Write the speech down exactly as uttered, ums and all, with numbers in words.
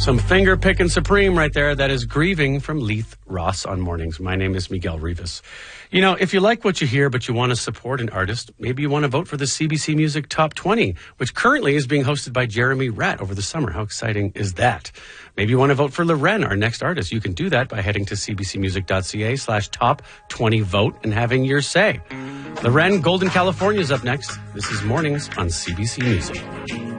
Some finger picking supreme right there. That is Grieving from Leith Ross on Mornings. My name is Miguel Rivas. You know, if you like what you hear, but you want to support an artist, maybe you want to vote for the C B C Music Top twenty, which currently is being hosted by Jeremy Ratt over the summer. How exciting is that? Maybe you want to vote for Loren, our next artist. You can do that by heading to cbcmusic.ca slash top 20 vote and having your say. Loren, Golden California is up next. This is Mornings on C B C Music.